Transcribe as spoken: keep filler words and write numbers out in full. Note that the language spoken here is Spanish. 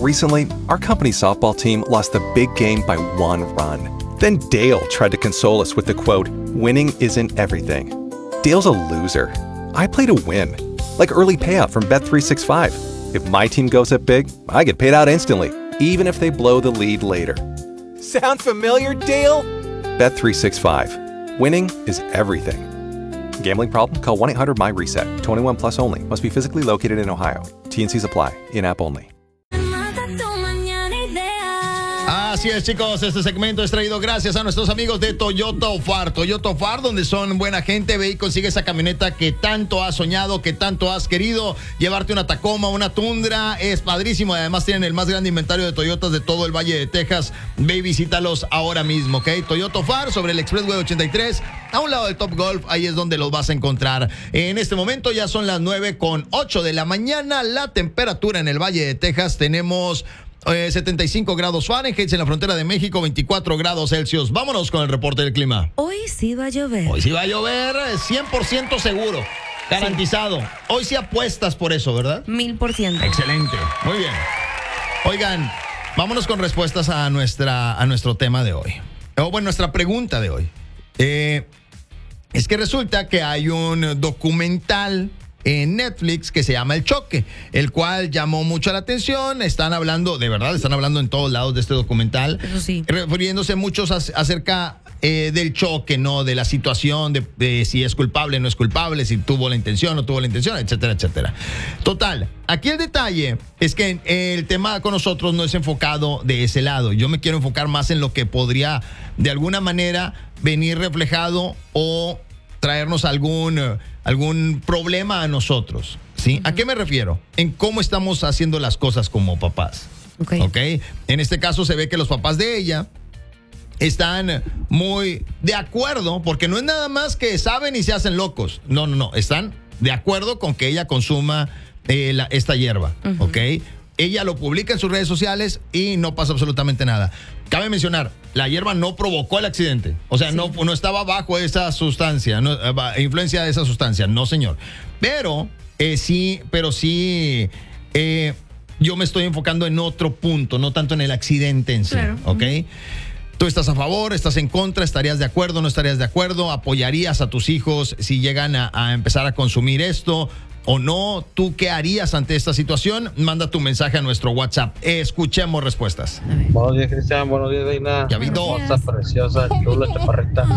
Recently, our company's softball team lost the big game by one run. Then Dale tried to console us with the quote, "Winning isn't everything." Dale's a loser. I play to win. Like early payout from Bet three sixty-five. If my team goes up big, I get paid out instantly, even if they blow the lead later. Sound familiar, Dale? Bet three sixty-five. Winning is everything. Gambling problem? Call one eight hundred M Y reset. twenty-one plus only. Must be physically located in Ohio. T N Cs apply. In-app only. Así es, chicos, este segmento es traído gracias a nuestros amigos de Toyota Ofar. Toyota Ofar, donde son buena gente, ve y consigue esa camioneta que tanto has soñado, que tanto has querido. Llevarte una Tacoma, una Tundra, es padrísimo. Además tienen el más grande inventario de Toyotas de todo el Valle de Texas. Ve y visítalos ahora mismo, ¿ok? Toyota Ofar, sobre el Expressway ochenta y tres, a un lado del Top Golf, ahí es donde los vas a encontrar. En este momento ya son las nueve con ocho de la mañana. La temperatura en el Valle de Texas, tenemos Eh, setenta y cinco grados Fahrenheit, en la frontera de México veinticuatro grados Celsius. Vámonos con el reporte del clima. Hoy sí va a llover. Hoy sí va a llover, cien por ciento seguro, garantizado. Sí. Hoy sí apuestas por eso, ¿verdad? Mil por ciento. Excelente, muy bien. Oigan, vámonos con respuestas a, nuestra, a nuestro tema de hoy. O bueno, nuestra pregunta de hoy. Eh, es que resulta que hay un documental en Netflix que se llama El Choque, el cual llamó mucho la atención. Están hablando, de verdad, están hablando en todos lados de este documental. Eso sí. Refiriéndose muchos acerca eh, del choque, ¿no? De la situación, de, de si es culpable o no es culpable, si tuvo la intención o no tuvo la intención, etcétera, etcétera. Total, aquí el detalle es que el tema con nosotros no es enfocado de ese lado. Yo me quiero enfocar más en lo que podría, de alguna manera, venir reflejado o traernos algún, algún problema a nosotros, ¿sí? Uh-huh. ¿A qué me refiero? En cómo estamos haciendo las cosas como papás. Okay. ¿Ok? En este caso se ve que los papás de ella están muy de acuerdo, porque no es nada más que saben y se hacen locos. No, no, no. Están de acuerdo con que ella consuma eh, la, esta hierba, uh-huh. ¿ok? Ella lo publica en sus redes sociales y no pasa absolutamente nada. Cabe mencionar, la hierba no provocó el accidente. O sea, sí. no, no estaba bajo esa sustancia, no, influencia de esa sustancia. No, señor. Pero eh, sí, pero sí, eh, yo me estoy enfocando en otro punto, no tanto en el accidente en sí. Claro. ¿Ok? Uh-huh. ¿Tú estás a favor? ¿Estás en contra? ¿Estarías de acuerdo? ¿No estarías de acuerdo? ¿Apoyarías a tus hijos si llegan a, a empezar a consumir esto o no? ¿Tú qué harías ante esta situación? Manda tu mensaje a nuestro WhatsApp. Escuchemos respuestas. Buenos días, Cristian. Buenos días, Deina. Ya vi dos. Hermosa, preciosa, chula, chaparrita.